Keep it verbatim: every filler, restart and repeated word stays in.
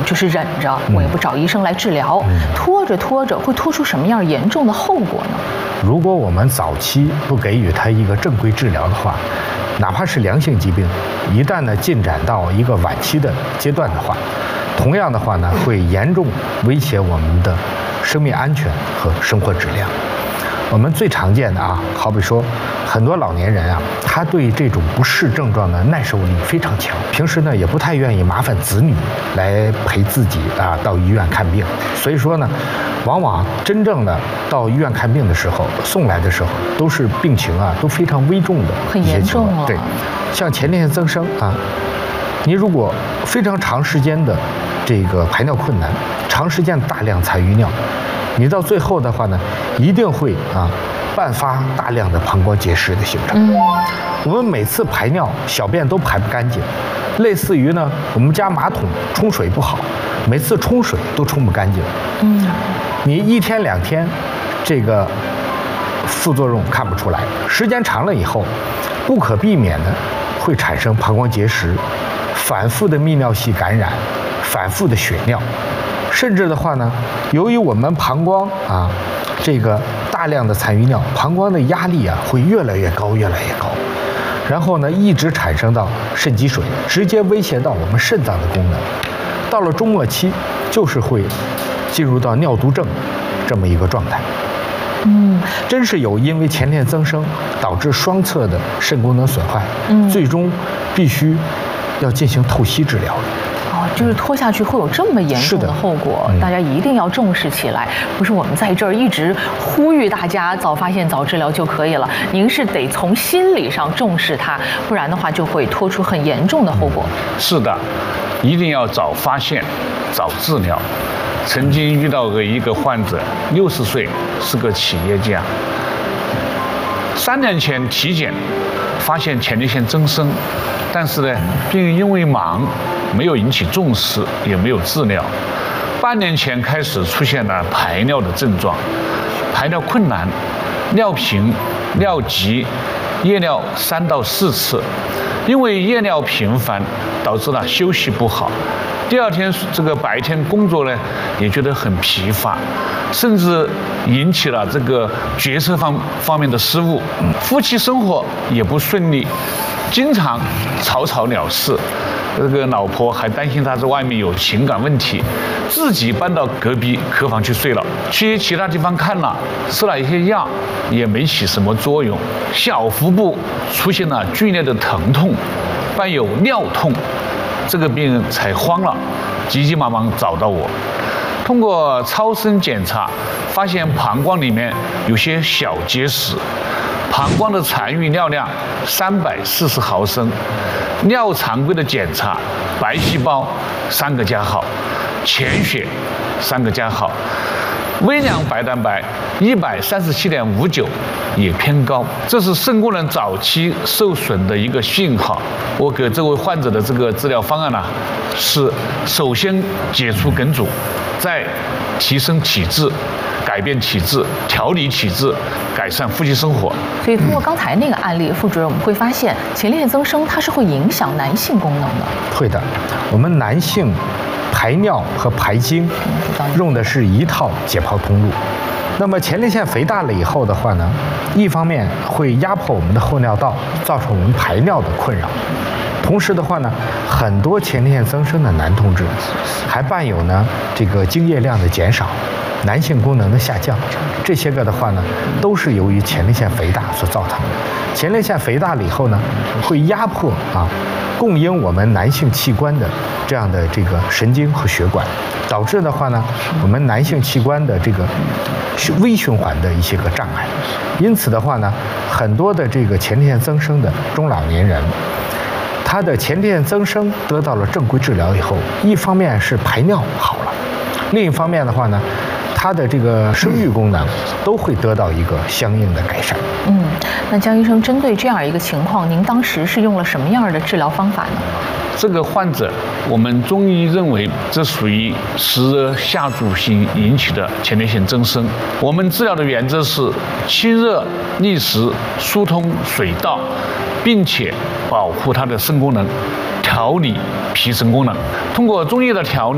就是忍着，我也不找医生来治疗，嗯、拖着拖着会拖出什么样严重的后果呢？ 如果我们早期不给予它一个正规治疗的话，哪怕是良性疾病，一旦呢进展到一个晚期的阶段的话，同样的话呢，会严重威胁我们的生命安全和生活质量。我们最常见的啊，好比说，很多老年人啊，他对这种不适症状的耐受力非常强，平时呢也不太愿意麻烦子女来陪自己啊到医院看病，所以说呢，往往真正的到医院看病的时候，送来的时候都是病情啊都非常危重的， 很严重了。 对，像前列腺增生啊，你如果非常长时间的这个排尿困难，长时间大量残余尿，你到最后的话呢，一定会啊伴发大量的膀胱结石的形成。嗯，我们每次排尿小便都排不干净，类似于呢我们家马桶冲水不好，每次冲水都冲不干净。嗯，你一天两天，这个副作用看不出来，时间长了以后，不可避免的会产生膀胱结石，反复的泌尿系感染，反复的血尿。甚至的话呢，由于我们膀胱啊，这个大量的残余尿，膀胱的压力啊会越来越高，越来越高，然后呢，一直产生到肾积水，直接威胁到我们肾脏的功能。到了中末期，就是会进入到尿毒症这么一个状态。嗯，真是有因为前列腺增生导致双侧的肾功能损坏，嗯，最终必须要进行透析治疗的。 就是拖下去会有这么严重的后果，嗯、大家一定要重视起来。不是我们在这儿一直呼吁大家早发现早治疗就可以了，您是得从心理上重视它，不然的话就会拖出很严重的后果。 是的，一定要早发现早治疗。曾经遇到过一个患者，六十岁，是个企业家，三年前体检发现前列腺增生，但是呢，并因为忙没有引起重视，也没有治疗。半年前开始出现了排尿的症状，排尿困难，尿频、尿急，夜尿三到四次。因为夜尿频繁，导致了休息不好。第二天这个白天工作呢，也觉得很疲乏，甚至引起了这个决策方方面的失误。夫妻生活也不顺利，经常吵吵了事。这个老婆还担心他在外面有情感问题，自己搬到隔壁客房去睡了。去其他地方看了，吃了一些药，也没起什么作用。小腹部出现了剧烈的疼痛，伴有尿痛，这个病人才慌了，急急忙忙找到我。通过超声检查，发现膀胱里面有些小结石，膀胱的残余尿量三百四十毫升。尿常规的检查，白细胞三个加号，潜血三个加号，微量白蛋白一百三十七点五九也偏高，这是肾功能早期受损的一个信号。我给这位患者的这个治疗方案呢、啊，是首先解除梗阻，再提升体质。改变体质，调理体质，改善夫妻生活。 所以通过刚才那个案例，副主任我们会发现，前列腺增生它是会影响男性功能的。 会的，我们男性排尿和排精用的是一套解剖通路。那么前列腺肥大了以后的话呢，一方面会压迫我们的后尿道，造成我们排尿的困扰。同时的话呢，很多前列腺增生的男同志还伴有呢这个精液量的减少。男性功能的下降，这些个的话呢，都是由于前列腺肥大所造成的。前列腺肥大了以后呢，会压迫啊，供应我们男性器官的这样的这个神经和血管，导致的话呢，我们男性器官的这个微循环的一些个障碍。因此的话呢，很多的这个前列腺增生的中老年人，他的前列腺增生得到了正规治疗以后，一方面是排尿好了，另一方面的话呢，它的这个生育功能都会得到一个相应的改善。 嗯，那江医生针对这样一个情况，您当时是用了什么样的治疗方法呢？ 这个患者，我们中医认为这属于湿热下注型引起的前列腺增生。我们治疗的原则是清热利湿、疏通水道，并且保护它的肾功能，调理脾肾功能。通过中医的调理。